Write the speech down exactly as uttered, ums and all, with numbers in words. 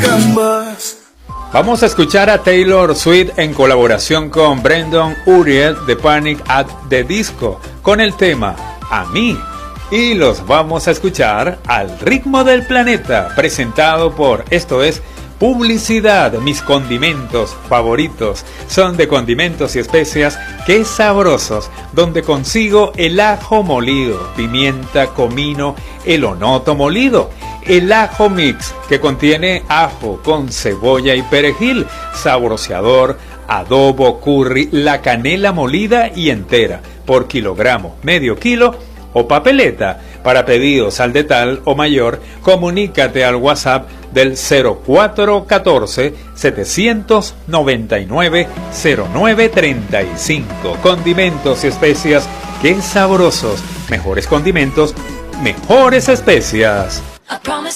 Vamos a escuchar a Taylor Swift en colaboración con Brendan Urie de Panic at the Disco con el tema A Mí. Y los vamos a escuchar al ritmo del planeta, presentado por Esto es Publicidad. Mis condimentos favoritos son de Condimentos y Especias Qué Sabrosos, donde consigo el ajo molido, pimienta, comino, el onoto molido, el ajo mix que contiene ajo con cebolla y perejil, saboreador, adobo, curry, la canela molida y entera por kilogramo, medio kilo o papeleta. Para pedidos al detal o mayor, comunícate al WhatsApp del cero cuatro uno cuatro, siete nueve nueve, cero nueve tres cinco. Condimentos y Especias Qué Sabrosos. Mejores condimentos, mejores especias.